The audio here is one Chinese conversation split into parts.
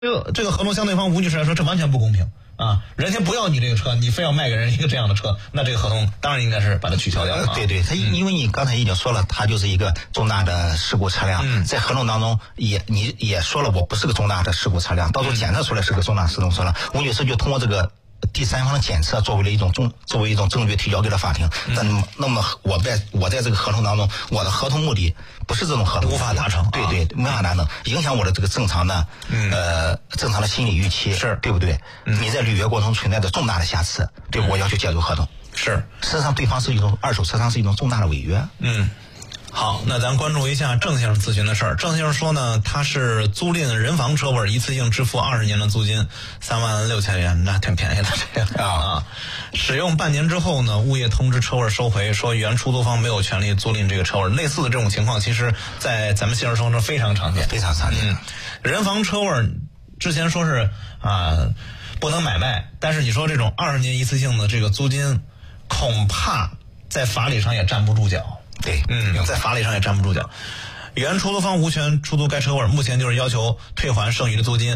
这个合同相对方吴女士来说，这完全不公平啊！人家不要你这个车，你非要卖给人一个这样的车，那这个合同当然应该是把它取消掉了。 对对，因为你刚才已经说了，它就是一个重大的事故车辆，在合同当中你也说了，我不是个重大的事故车辆，到时候检测出来是个重大事故车辆，吴女士就通过这个第三方的检测作为一种证据提交给了法庭。那么我在这个合同当中，我的合同目的不是这种合同无法达成， 对对，无法达成，影响我的这个正常的心理预期， 是对不对？你在履约过程存在着重大的瑕疵，对我要求解除合同。 是， 事实上对方是一种二手车商是一种重大的违约。 好，那咱关注一下郑先生咨询的事儿。郑先生说呢，他是租赁人房车位，一次性支付20年的租金，36000元，那挺便宜的这个啊。使用半年之后呢，物业通知车位收回，说原出租方没有权利租赁这个车位。类似的这种情况，其实在咱们现实生活中非常常见， 非常常见。 人房车位之前说是不能买卖，但是你说这种20年一次性的这个租金，恐怕在法理上也站不住脚。 对， 在法理上也站不住脚。原出租方无权出租该车位，目前就是要求退还剩余的租金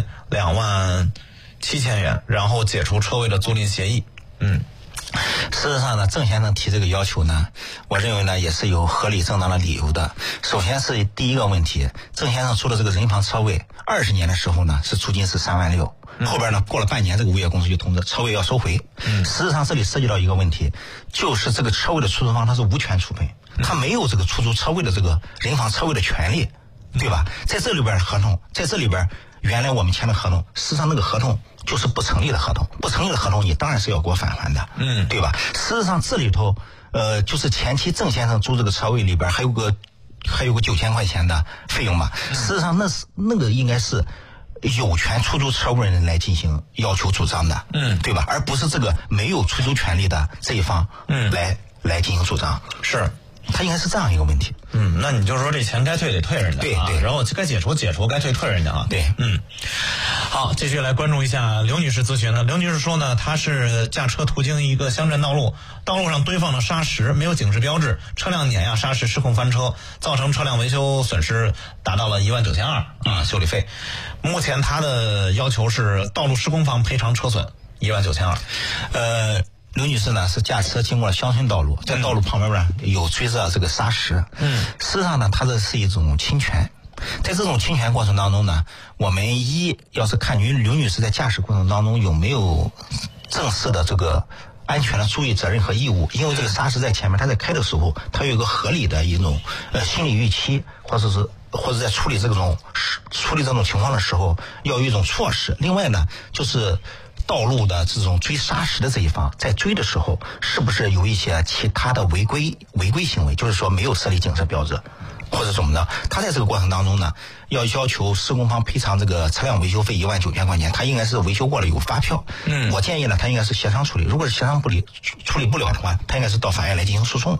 27000元，然后解除车位的租赁协议。 事实上呢，郑先生提这个要求呢，我认为呢也是有合理正当的理由的。首先是第一个问题，郑先生租的这个人房车位，20年的时候呢是租金是36000，后边呢过了半年，这个物业公司就通知车位要收回。实际上这里涉及到一个问题，就是这个车位的出租方他是无权处分，他没有这个出租车位的这个人房车位的权利，对吧？在这里边合同，在这里边原来我们签的合同，实际上那个合同就是不成立的合同，不成立的合同你当然是要给我返还的，对吧？事实上这里头就是前期郑先生租这个车位里边还有个9000块钱的费用吧。实际上那个应该是有权出租车位人来进行要求主张的，对吧？而不是这个没有出租权利的这一方来进行主张。 是， 他应该是这样一个问题。 那你就说这钱该退得退人家， 对， 然后该解除，该退人家啊。 对， 好，继续来关注一下刘女士咨询的。刘女士说呢，她是驾车途经一个乡镇道路上堆放了砂石，没有警示标志，车辆碾压砂石失控翻车，造成车辆维修损失达到了19200修理费。目前她的要求是道路施工方赔偿车损19200。 刘女士呢是驾车经过了乡村道路，在道路旁边呢有堆着这个砂石。事实上呢，它这是一种侵权。在这种侵权过程当中呢，我们要是看刘女士在驾驶过程当中有没有正式的这个安全的注意责任和义务，因为这个砂石在前面，她在开的时候，她有一个合理的一种心理预期，或者在处理这种情况的时候要有一种措施。另外呢，就是道路的这种追砂石的这一方，在追的时候是不是有一些其他的违规行为，就是说没有设立警示标志或者怎么的。他在这个过程当中呢，要求施工方赔偿这个车辆维修费19000块钱，他应该是维修过了有发票。我建议呢，他应该是协商处理，如果是协商处理不了的话，他应该是到法院来进行诉讼。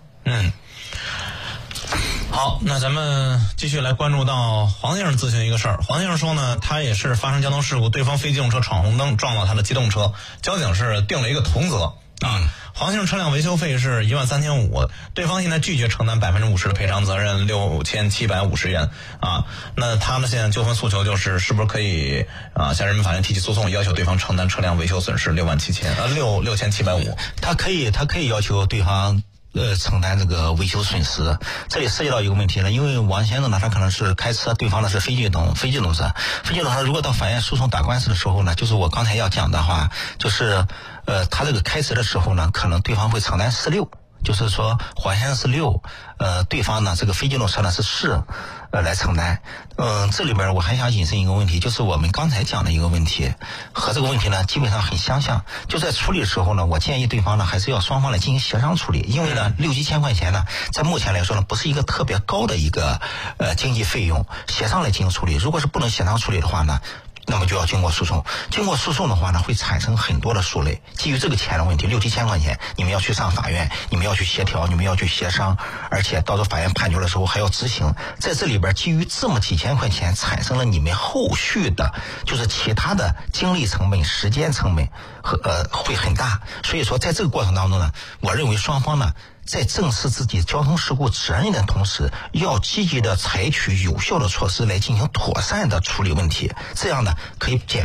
好，那咱们继续来关注到黄先生咨询一个事儿。黄先生说呢，他也是发生交通事故，对方非机动车闯红灯撞到他的机动车，交警是定了一个同责黄先生车辆维修费是13500，对方现在拒绝承担50%的赔偿责任6750元那他们现在纠纷诉求就是是不是可以向人民法院提起诉讼，要求对方承担车辆维修损失6750。 他可以要求对方承担这个维修损失。这里涉及到一个问题了，因为王先生呢，他可能是开车，对方呢是非机动车。如果到法院诉讼打官司的时候呢，就是我刚才要讲的话，就是他这个开车的时候呢，可能对方会承担46，就是说黄先生是6，对方呢这个非机动车呢是4，来承担。这里边我还想引申一个问题，就是我们刚才讲的一个问题和这个问题呢基本上很相像。就在处理的时候呢，我建议对方呢还是要双方来进行协商处理，因为呢6-7000块钱呢，在目前来说呢不是一个特别高的一个经济费用，协商来进行处理。如果是不能协商处理的话呢，那么就要经过诉讼。经过诉讼的话呢，会产生很多的诉累。基于这个钱的问题，6-7000块钱，你们要去上法院，你们要去协调，你们要去协商，而且到时候法院判决的时候还要执行。在这里边，基于这么几千块钱，产生了你们后续的，就是其他的精力成本、时间成本会很大。所以说，在这个过程当中呢，我认为双方呢， 在正视自己交通事故责任的同时，要积极的采取有效的措施来进行妥善的处理问题，这样呢可以减